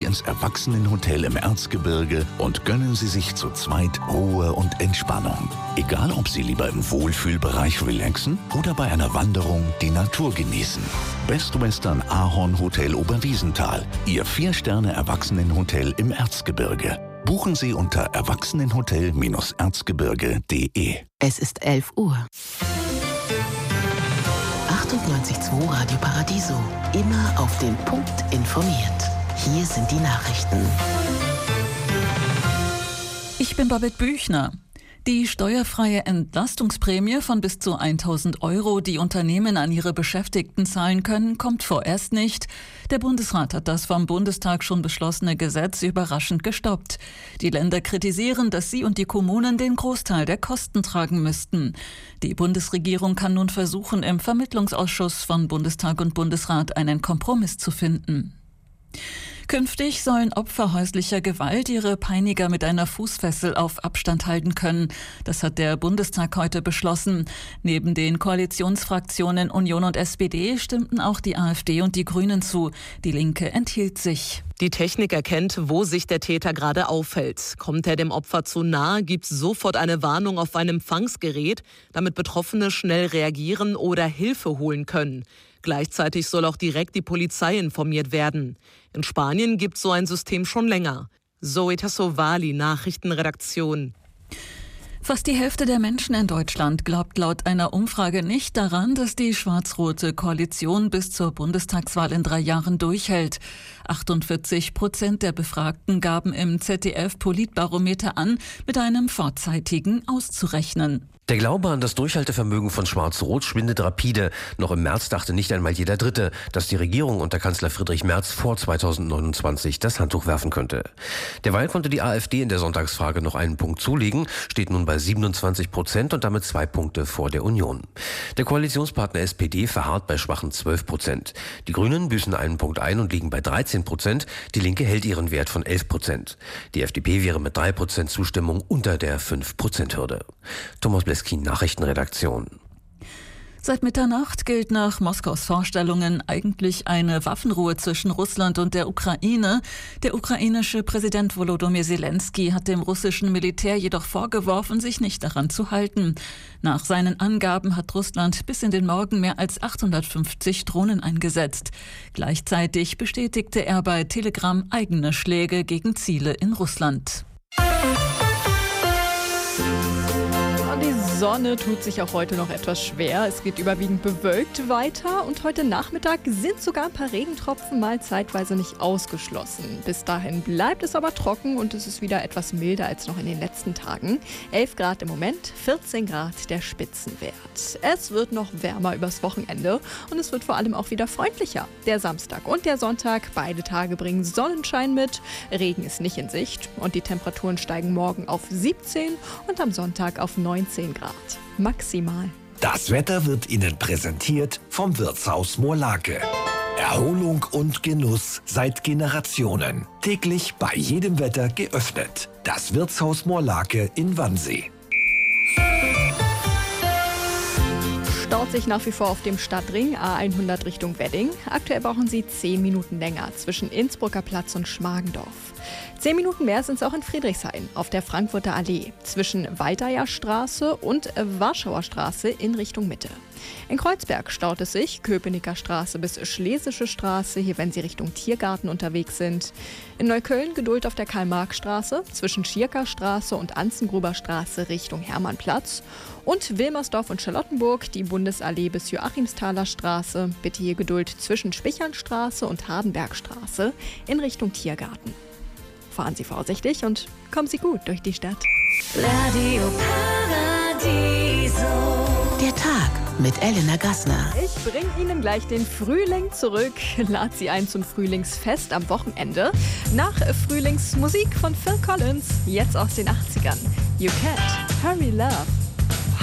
ins Erwachsenenhotel im Erzgebirge und gönnen Sie sich zu zweit Ruhe und Entspannung. Egal, ob Sie lieber im Wohlfühlbereich relaxen oder bei einer Wanderung die Natur genießen. Best Western Ahorn Hotel Oberwiesenthal, Ihr 4-Sterne-Erwachsenenhotel im Erzgebirge. Buchen Sie unter erwachsenenhotel-erzgebirge.de. Es ist 11 Uhr. 98.2 Radio Paradiso. Immer auf den Punkt informiert. Hier sind die Nachrichten. Ich bin Babette Büchner. Die steuerfreie Entlastungsprämie von bis zu 1.000 Euro, die Unternehmen an ihre Beschäftigten zahlen können, kommt vorerst nicht. Der Bundesrat hat das vom Bundestag schon beschlossene Gesetz überraschend gestoppt. Die Länder kritisieren, dass sie und die Kommunen den Großteil der Kosten tragen müssten. Die Bundesregierung kann nun versuchen, im Vermittlungsausschuss von Bundestag und Bundesrat einen Kompromiss zu finden. Künftig sollen Opfer häuslicher Gewalt ihre Peiniger mit einer Fußfessel auf Abstand halten können. Das hat der Bundestag heute beschlossen. Neben den Koalitionsfraktionen Union und SPD stimmten auch die AfD und die Grünen zu. Die Linke enthielt sich. Die Technik erkennt, wo sich der Täter gerade aufhält. Kommt er dem Opfer zu nahe, gibt es sofort eine Warnung auf ein Empfangsgerät, damit Betroffene schnell reagieren oder Hilfe holen können. Gleichzeitig soll auch direkt die Polizei informiert werden. In Spanien gibt es so ein System schon länger. Zoe Tassovali, Nachrichtenredaktion. Fast die Hälfte der Menschen in Deutschland glaubt laut einer Umfrage nicht daran, dass die schwarz-rote Koalition bis zur Bundestagswahl in 3 Jahren durchhält. 48% der Befragten gaben im ZDF-Politbarometer an, mit einem vorzeitigen auszurechnen. Der Glaube an das Durchhaltevermögen von Schwarz-Rot schwindet rapide. Noch im März dachte nicht einmal jeder Dritte, dass die Regierung unter Kanzler Friedrich Merz vor 2029 das Handtuch werfen könnte. Derweil konnte die AfD in der Sonntagsfrage noch einen Punkt zulegen, steht nun bei 27% und damit 2 Punkte vor der Union. Der Koalitionspartner SPD verharrt bei schwachen 12%. Die Grünen büßen einen Punkt ein und liegen bei 13%. Die Linke hält ihren Wert von 11%. Die FDP wäre mit 3% Zustimmung unter der 5%-Hürde. Thomas Bleskin, Nachrichtenredaktion. Seit Mitternacht gilt nach Moskaus Vorstellungen eigentlich eine Waffenruhe zwischen Russland und der Ukraine. Der ukrainische Präsident Volodymyr Zelensky hat dem russischen Militär jedoch vorgeworfen, sich nicht daran zu halten. Nach seinen Angaben hat Russland bis in den Morgen mehr als 850 Drohnen eingesetzt. Gleichzeitig bestätigte er bei Telegram eigene Schläge gegen Ziele in Russland. Die Sonne tut sich auch heute noch etwas schwer. Es geht überwiegend bewölkt weiter und heute Nachmittag sind sogar ein paar Regentropfen mal zeitweise nicht ausgeschlossen. Bis dahin bleibt es aber trocken und es ist wieder etwas milder als noch in den letzten Tagen. 11 Grad im Moment, 14 Grad der Spitzenwert. Es wird noch wärmer übers Wochenende und es wird vor allem auch wieder freundlicher. Der Samstag und der Sonntag, beide Tage bringen Sonnenschein mit. Regen ist nicht in Sicht und die Temperaturen steigen morgen auf 17 und am Sonntag auf 19 Grad. Maximal. Das Wetter wird Ihnen präsentiert vom Wirtshaus Moorlake. Erholung und Genuss seit Generationen. Täglich bei jedem Wetter geöffnet. Das Wirtshaus Moorlake in Wannsee. Staut sich nach wie vor auf dem Stadtring A100 Richtung Wedding. Aktuell brauchen Sie 10 Minuten länger zwischen Innsbrucker Platz und Schmargendorf. 10 Minuten mehr sind es auch in Friedrichshain auf der Frankfurter Allee zwischen Waldeyer Straße und Warschauer Straße in Richtung Mitte. In Kreuzberg staut es sich, Köpenicker Straße bis Schlesische Straße, hier wenn Sie Richtung Tiergarten unterwegs sind. In Neukölln Geduld auf der Karl-Marx-Straße zwischen Schierker Straße und Anzengruber Straße Richtung Hermannplatz. Und Wilmersdorf und Charlottenburg, die Bundesallee bis Joachimsthaler Straße. Bitte hier Geduld zwischen Spichernstraße und Hardenbergstraße in Richtung Tiergarten. Fahren Sie vorsichtig und kommen Sie gut durch die Stadt. Radio Paradiso. Der Tag mit Elena Gassner. Ich bringe Ihnen gleich den Frühling zurück. Lad Sie ein zum Frühlingsfest am Wochenende. Nach Frühlingsmusik von Phil Collins, jetzt aus den 80ern. You Can't Hurry Love.